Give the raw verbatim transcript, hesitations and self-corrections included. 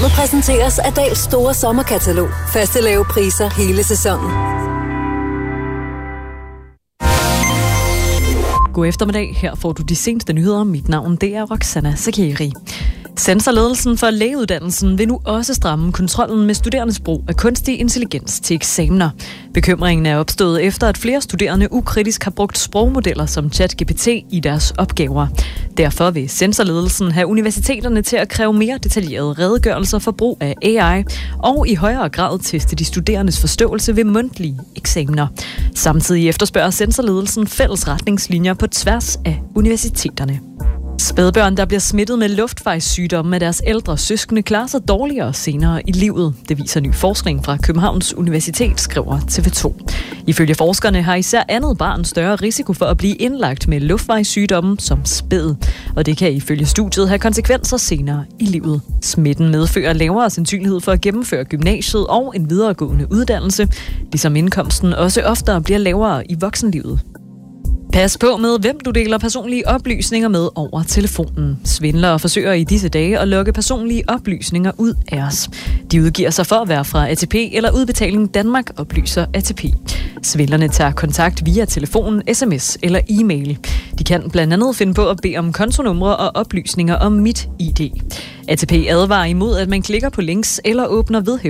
Præsenteres af Dahls store sommerkatalog. Faste lave priser hele sæsonen. God eftermiddag. Her får du de seneste nyheder. Mit navn det er Roxana Zakeri. Sensorledelsen for lægeuddannelsen vil nu også stramme kontrollen med studerendes brug af kunstig intelligens til eksamener. Bekymringen er opstået efter, at flere studerende ukritisk har brugt sprogmodeller som ChatGPT i deres opgaver. Derfor vil sensorledelsen have universiteterne til at kræve mere detaljerede redegørelser for brug af A I og i højere grad teste de studerendes forståelse ved mundtlige eksamener. Samtidig efterspørger sensorledelsen fælles retningslinjer på tværs af universiteterne. Spædbørn, der bliver smittet med luftvejssygdomme af deres ældre søskende, klarer sig dårligere senere i livet. Det viser ny forskning fra Københavns Universitet, skriver T V to. Ifølge forskerne har især andet barn større risiko for at blive indlagt med luftvejssygdomme som spæd. Og det kan ifølge studiet have konsekvenser senere i livet. Smitten medfører lavere sandsynlighed for at gennemføre gymnasiet og en videregående uddannelse, ligesom indkomsten også oftere bliver lavere i voksenlivet. Pas på med, hvem du deler personlige oplysninger med over telefonen. Svindlere forsøger i disse dage at lukke personlige oplysninger ud af os. De udgiver sig for at være fra A T P eller Udbetaling Danmark, oplyser A T P. Svindlerne tager kontakt via telefon, sms eller e-mail. De kan blandt andet finde på at bede om kontonumre og oplysninger om Mit I D. A T P advarer imod, at man klikker på links eller åbner vedhæftede